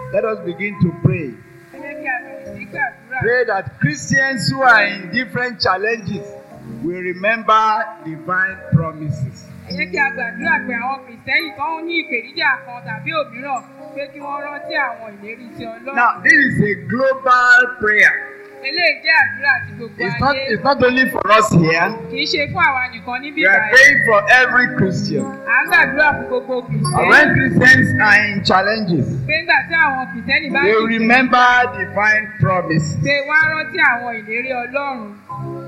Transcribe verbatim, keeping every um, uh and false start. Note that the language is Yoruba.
Let us begin to pray. Pray that Christians who are in different challenges will remember divine promises. Ẹ jẹ́ kí a gbàdúrà pé àwọn Kìrìsìtẹ́nì tó ń ní ìpèníjà kan tàbí òmíràn pé kí wọ́n rántí àwọn ìlérí ti Ọlọ́run. Now, this is a global prayer. Eléyìí jẹ́ àdúrà ti gbogbo It's not, ayé. it's not only for us here. Kì í ṣe fún àwa nìkan níbí We are báyìí. praying for every Christian. À ń gbàdúrà fún gbogbo And Kìrìsìtẹ́nì. when Christians are in challenges, Pé nígbà tí àwọn Kìrìsìtẹ́nì bá they ní remember divine promises. pé wọ́n á rántí àwọn ìlérí Ọlọ́run.